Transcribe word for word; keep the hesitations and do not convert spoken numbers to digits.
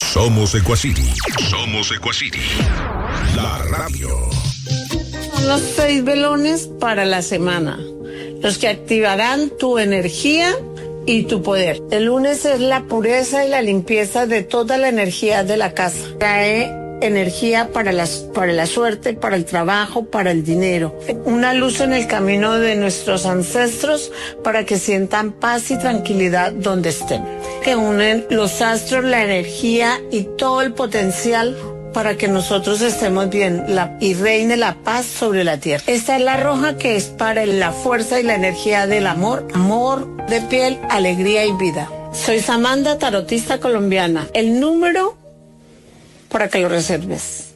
Somos Equacity. Somos Equacity. La radio. Son los seis velones para la semana, los que activarán tu energía y tu poder. El lunes es la pureza y la limpieza de toda la energía de la casa. Trae energía para, las, para la suerte, para el trabajo, para el dinero. Una luz en el camino de nuestros ancestros para que sientan paz y tranquilidad donde estén. Que unen los astros, la energía y todo el potencial para que nosotros estemos bien la, y reine la paz sobre la tierra. Esta es la roja, que es para la fuerza y la energía del amor, amor de piel, alegría y vida. Soy Samantha, tarotista colombiana. El número para que lo reserves: